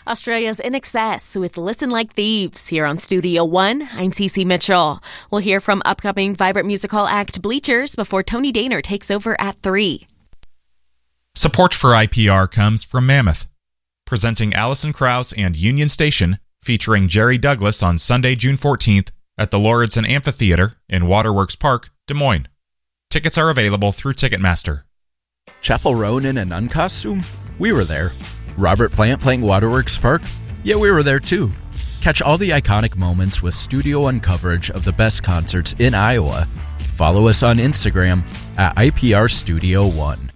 Australia's In Excess with Listen Like Thieves here on Studio One. I'm Cece Mitchell. We'll hear from upcoming vibrant musical act Bleachers before Tony Daner takes over at 3. Support for IPR comes from Mammoth, presenting Alison Krauss and Union Station, featuring Jerry Douglas on Sunday, June 14th at the Lauridsen Amphitheater in Waterworks Park, Des Moines. Tickets are available through Ticketmaster. Chappell Roan in an uncostume? We were there. Robert Plant playing Waterworks Park? Yeah, we were there too. Catch all the iconic moments with Studio One coverage of the best concerts in Iowa. Follow us on Instagram at IPR Studio One.